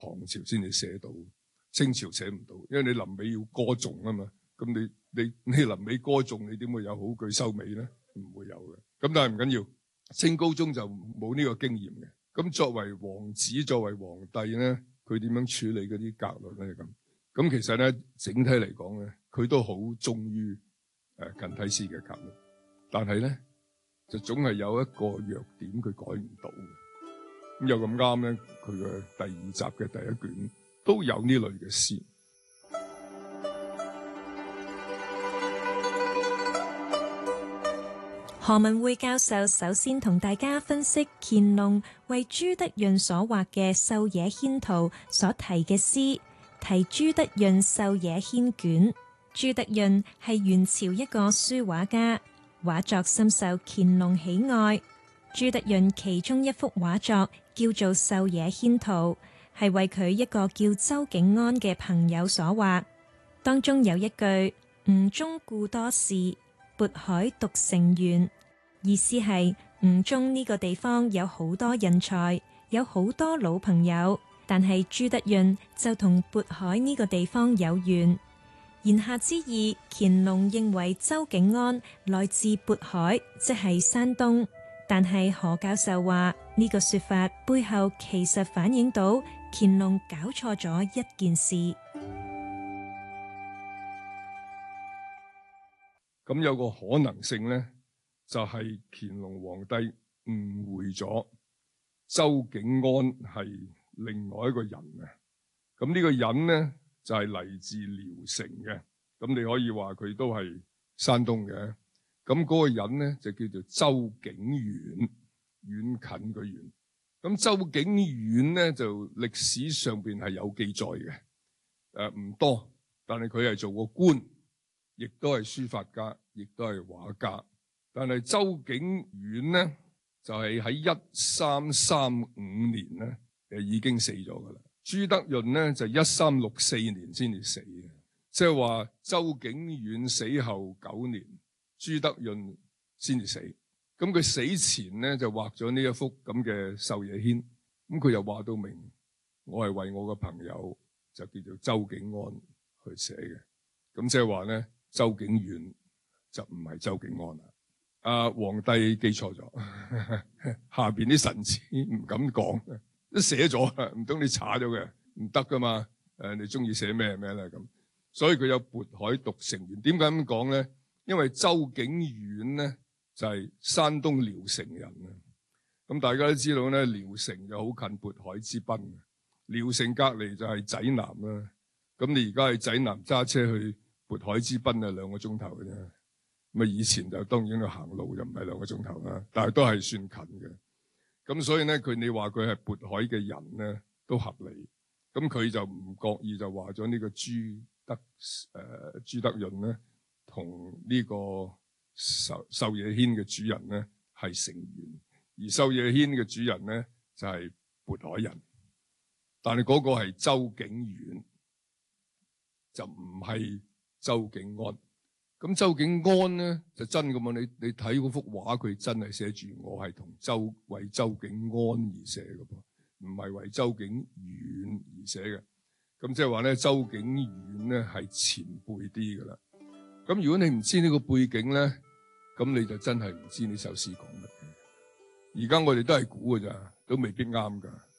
唐朝先至寫到，清朝寫唔到，因為你臨尾要歌頌啊嘛。咁你臨尾歌頌，你點會有好句收尾咧？唔會有嘅。咁但係唔緊要，清高宗就冇呢個經驗嘅。咁作為王子，作為皇帝咧，佢點樣處理嗰啲格律咧？咁其實咧，整體嚟講咧，佢都好忠於近體詩嘅格律，但係咧就總係有一個弱點，佢改唔到嘅。咁又咁啱咧，佢嘅第二集嘅第一卷都有呢類嘅詩。 何文匯教授首先同大家分析乾隆為朱德潤所畫嘅《狩野軒圖》所提嘅詩，題朱德潤狩野軒卷。朱德潤係元朝一個書畫家，畫作深受乾隆喜愛。朱德潤其中一幅畫作叫做《狩野軒圖》，係為佢一個叫周景安嘅朋友所畫。當中有一句吳中故多事，渤海獨成園，意思係吳中呢個地方有好多人才，有好多老朋友，但係朱德潤就同渤海呢個地方有緣。言下之意，乾隆認為周景安來自渤海，即係山東。但係何教授話呢個說法背後其實反映到乾隆搞錯咗一件事。 咁有個可能性咧，就係乾隆皇帝誤會咗周景安係另外一個人啊。咁呢個人咧就係嚟自聊城嘅，咁你可以話佢都係山東嘅。咁嗰個人咧就叫做周景遠，遠近個遠。咁周景遠咧就歷史上邊係有記載嘅，唔多，但係佢係做過官，亦都係書法家，亦都係畫家。但係周景遠咧就係喺1335年咧已經死咗噶啦。朱德潤咧就1364年先至死嘅，即係話周景遠死後9年。朱德潤先至死，咁佢死前咧就畫咗呢一幅咁嘅《狩野軒》，咁佢又話到明，我係為我個朋友就叫做周景安去寫嘅，咁即係話咧周景遠就唔係周景安啦。皇帝記錯咗，下邊啲臣子唔敢講，都寫咗啦，唔通你查咗嘅？唔得噶嘛，你中意寫咩咩咧咁，所以佢有渤海獨成園。點解咁講咧？因為周景遠咧就係山東聊城人啊，咁大家都知道咧，聊城就好近渤海之濱，聊城隔籬就係濟南啦。咁你而家去濟南揸車去渤海之濱啊，2個鐘頭嘅啫。咁啊以前就當然去行路就唔係2個鐘頭啦，但係都係算近嘅。咁所以咧你話佢係渤海嘅人咧都合理。咁佢就唔覺意就話咗呢個朱德潤咧。同呢個狩野軒嘅主人咧係成員，而狩野軒嘅主人咧就係渤海人，但係嗰個係周景遠，就唔係周景安。咁周景安咧就真㗎嘛？你睇嗰幅畫，佢真係寫住我係為周景安而寫嘅噃，唔係為周景遠而寫嘅。咁即係話咧，周景遠咧係前輩啲㗎啦。咁如果你唔知呢個背景咧，咁你就真係唔知呢首詩講乜嘅。而家我哋都係估㗎咋，都未必啱㗎。